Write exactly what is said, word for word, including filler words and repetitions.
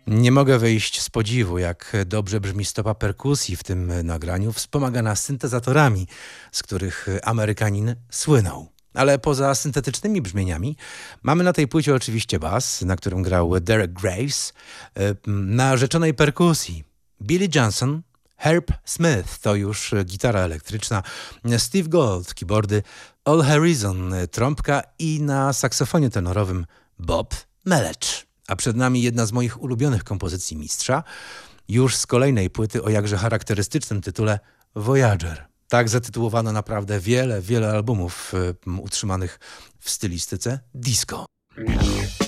Nie mogę wyjść z podziwu, jak dobrze brzmi stopa perkusji w tym nagraniu, wspomagana syntezatorami, z których Amerykanin słynął. Ale poza syntetycznymi brzmieniami mamy na tej płycie oczywiście bas, na którym grał Derek Graves, na rzeczonej perkusji Billy Johnson, Herb Smith to już gitara elektryczna, Steve Gold, keyboardy, Al Harrison, trąbka i na saksofonie tenorowym Bob Melecz. A przed nami jedna z moich ulubionych kompozycji mistrza, już z kolejnej płyty o jakże charakterystycznym tytule Voyager. Tak zatytułowano naprawdę wiele, wiele albumów y, utrzymanych w stylistyce disco.